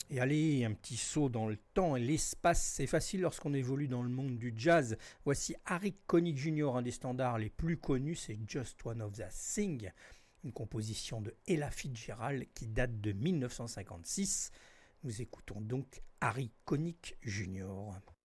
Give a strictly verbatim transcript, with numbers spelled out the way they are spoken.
Et allez, un petit saut dans le temps et l'espace, c'est facile lorsqu'on évolue dans le monde du jazz. Voici Harry Connick junior, un des standards les plus connus, c'est Just One of the Thing, une composition de Ella Fitzgerald qui date de mille neuf cent cinquante-six. Nous écoutons donc Harry Connick junior